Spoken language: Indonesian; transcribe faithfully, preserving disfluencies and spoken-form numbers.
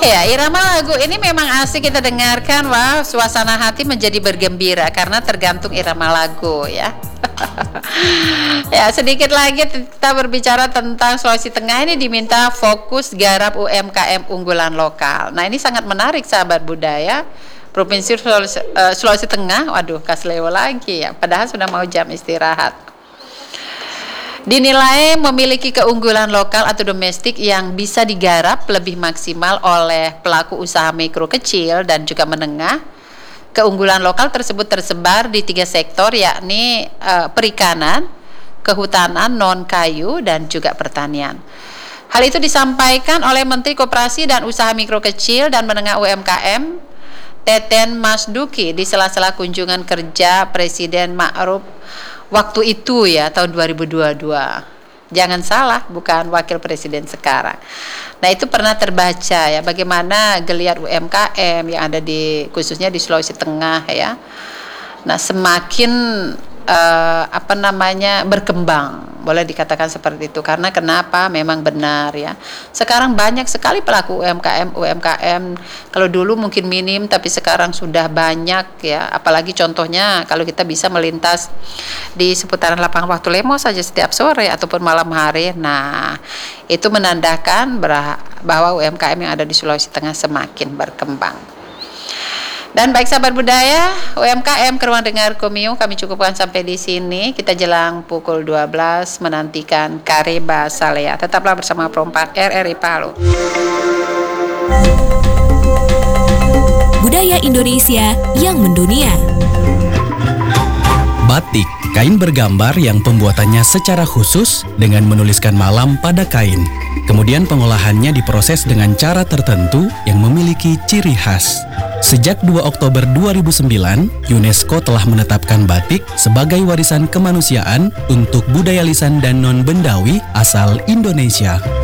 Ya, irama lagu ini memang asik kita dengarkan. Wah, suasana hati menjadi bergembira karena tergantung irama lagu ya. Ya, sedikit lagi kita berbicara tentang Sulawesi Tengah. Ini diminta fokus garap U M K M unggulan lokal. Nah, ini sangat menarik sahabat budaya. Provinsi Sulawesi, uh, Sulawesi Tengah, waduh, kaslewo lagi ya. Padahal sudah mau jam istirahat. Dinilai memiliki keunggulan lokal atau domestik yang bisa digarap lebih maksimal oleh pelaku usaha mikro kecil dan juga menengah. Keunggulan lokal tersebut tersebar di tiga sektor, yakni uh, perikanan, kehutanan, non-kayu, dan juga pertanian. Hal itu disampaikan oleh Menteri Koperasi dan Usaha Mikro Kecil dan Menengah U M K M, Teten Masduki, di sela-sela kunjungan kerja Presiden Ma'ruf waktu itu ya, tahun dua ribu dua puluh dua. Jangan salah, bukan wakil presiden sekarang. Nah, itu pernah terbaca ya bagaimana geliat U M K M yang ada di khususnya di Sulawesi Tengah ya. Nah, semakin uh, apa namanya berkembang, boleh dikatakan seperti itu. Karena kenapa? Memang benar ya. Sekarang banyak sekali pelaku U M K M, U M K M. Kalau dulu mungkin minim, tapi sekarang sudah banyak ya. Apalagi contohnya kalau kita bisa melintas di seputaran lapangan waktu Lemo saja setiap sore ataupun malam hari. Nah, itu menandakan bahwa U M K M yang ada di Sulawesi Tengah semakin berkembang. Dan baik sahabat budaya, U M K M ke ruang dengar Komio kami cukupkan sampai di sini. Kita jelang pukul dua belas menantikan Kareba Salea. Tetaplah bersama Perompak R R I Palu. Budaya Indonesia yang mendunia. Batik, kain bergambar yang pembuatannya secara khusus dengan menuliskan malam pada kain. Kemudian pengolahannya diproses dengan cara tertentu yang memiliki ciri khas. Sejak dua Oktober dua ribu sembilan, UNESCO telah menetapkan batik sebagai warisan kemanusiaan untuk budaya lisan dan non-bendawi asal Indonesia.